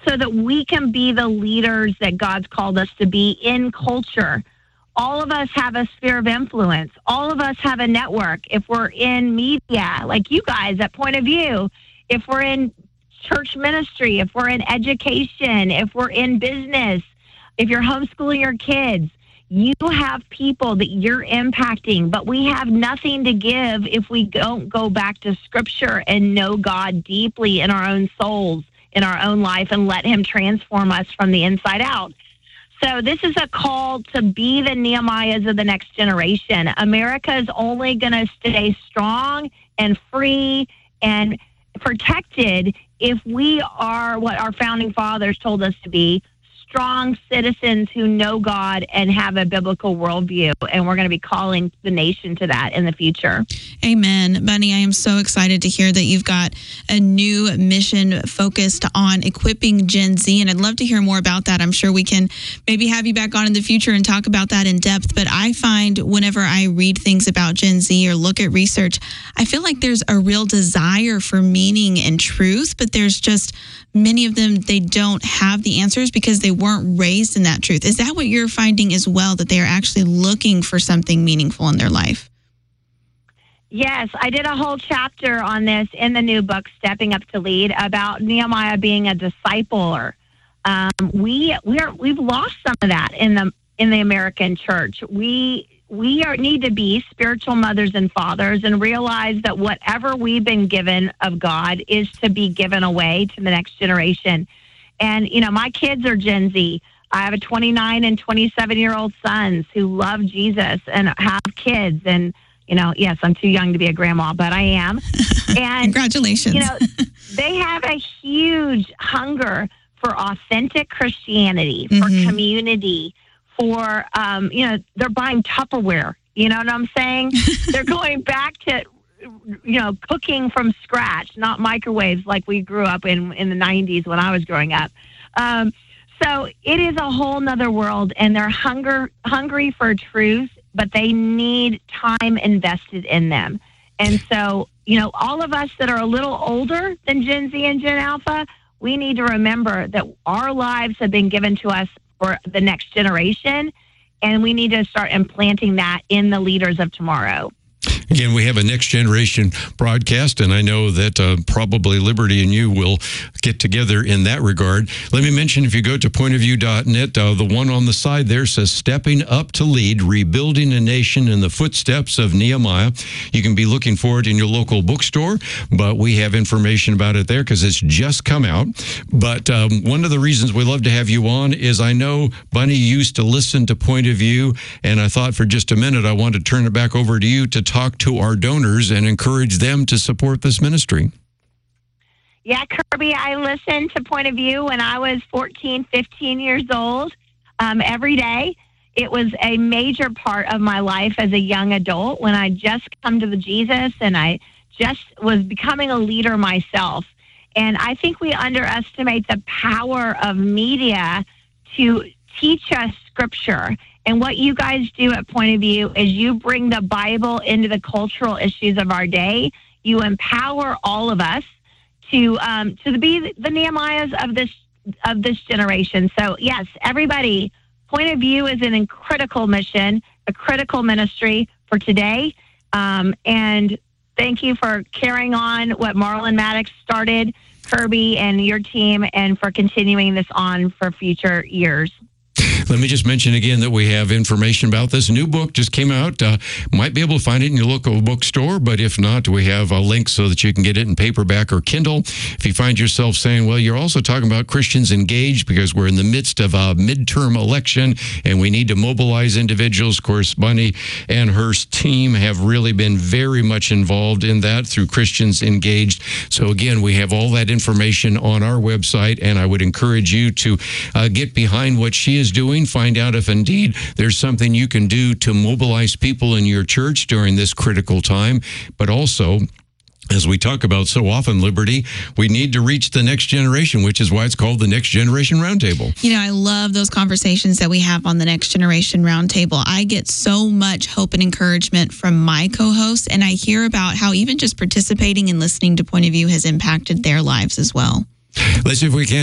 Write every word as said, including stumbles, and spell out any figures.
so that we can be the leaders that God's called us to be in culture. All of us have a sphere of influence. All of us have a network. If we're in media, like you guys at Point of View, if we're in church ministry, if we're in education, if we're in business, if you're homeschooling your kids, you have people that you're impacting, but we have nothing to give if we don't go back to Scripture and know God deeply in our own souls, in our own life, and let Him transform us from the inside out. So this is a call to be the Nehemiahs of the next generation. America is only going to stay strong and free and protected if we are what our founding fathers told us to be, strong citizens who know God and have a biblical worldview. And we're going to be calling the nation to that in the future. Amen. Bunny, I am so excited to hear that you've got a new mission focused on equipping Gen Z. And I'd love to hear more about that. I'm sure we can maybe have you back on in the future and talk about that in depth. But I find whenever I read things about Gen Z or look at research, I feel like there's a real desire for meaning and truth, but there's just many of them, they don't have the answers because they weren't raised in that truth. Is that what you're finding as well, that they are actually looking for something meaningful in their life? Yes, I did a whole chapter on this in the new book, Stepping Up to Lead, about Nehemiah being a discipler. Um, we we're we've lost some of that in the in the American church. We we are, need to be spiritual mothers and fathers and realize that whatever we've been given of God is to be given away to the next generation. And, you know, my kids are Gen Z. I have a twenty-nine and twenty-seven-year-old sons who love Jesus and have kids. And, you know, yes, I'm too young to be a grandma, but I am. And congratulations. You know, they have a huge hunger for authentic Christianity, for mm-hmm. community, for, um, you know, they're buying Tupperware. You know what I'm saying? They're going back to, you know, cooking from scratch, not microwaves like we grew up in in the nineties when I was growing up. Um, so it is a whole nother world, and they're hunger hungry for truth, but they need time invested in them. And so, you know, all of us that are a little older than Gen Z and Gen Alpha, we need to remember that our lives have been given to us for the next generation, and we need to start implanting that in the leaders of tomorrow. Again, we have a next generation broadcast, and I know that uh, probably Liberty and you will get together in that regard. Let me mention, if you go to point of view dot net, uh, the one on the side there says Stepping Up to Lead, Rebuilding a Nation in the Footsteps of Nehemiah. You can be looking for it in your local bookstore, but we have information about it there because it's just come out. But um, one of the reasons we love to have you on is I know Bunny used to listen to Point of View, and I thought for just a minute I wanted to turn it back over to you to talk to our donors and encourage them to support this ministry. Yeah, Kirby, I listened to Point of View when I was fourteen, fifteen years old um, every day. It was a major part of my life as a young adult when I just come to the Jesus and I just was becoming a leader myself. And I think we underestimate the power of media to teach us Scripture. And what you guys do at Point of View is you bring the Bible into the cultural issues of our day. You empower all of us to um, to be the Nehemiahs of this of this generation. So yes, everybody, Point of View is an critical mission, a critical ministry for today. Um, and thank you for carrying on what Marlon Maddox started, Kirby and your team, and for continuing this on for future years. Let me just mention again that we have information about this new book just came out. Uh, might be able to find it in your local bookstore, but if not, we have a link so that you can get it in paperback or Kindle. If you find yourself saying, well, you're also talking about Christians engaged because we're in the midst of a midterm election and we need to mobilize individuals. Of course, Bunny and her team have really been very much involved in that through Christians Engaged. So again, we have all that information on our website, and I would encourage you to uh, get behind what she is doing. Find out if indeed there's something you can do to mobilize people in your church during this critical time. But also, as we talk about so often, Liberty, we need to reach the next generation, which is why it's called the Next Generation Roundtable. You know, I love those conversations that we have on the Next Generation Roundtable. I get so much hope and encouragement from my co-hosts, and I hear about how even just participating and listening to Point of View has impacted their lives as well. Let's see if we can